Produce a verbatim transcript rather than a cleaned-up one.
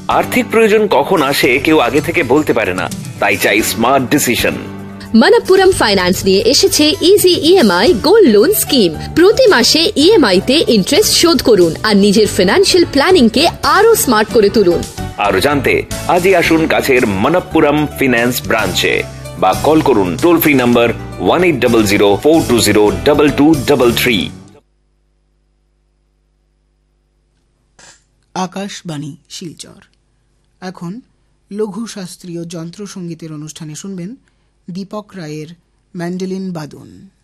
আর্থিক প্রয়োজন কখন আসে কেউ আগে থেকে বলতে পারে না, তাই চাই স্মার্ট ডিসিশন। মনপ্পুরম ফাইন্যান্স নিয়ে এসেছে easy EMI gold loan scheme. প্রতি মাসে ইএমআই তে ইন্টারেস্ট শোধ করুন আর নিজের ফিনান্সিয়াল প্ল্যানিং কে আরো স্মার্ট করে তুলুন। আরো জানতে আজই আসুন কাছের মনপ্পুরম ফিন্যান্স ব্রাঞ্চে বা কল করুন toll free number one eight zero zero four two zero double two double three. Akashvani Silchar. এখন লঘু শাস্ত্রীয় যন্ত্রসঙ্গীতের অনুষ্ঠানে শুনবেন দীপক রায়ের ম্যান্ডোলিন বাদন।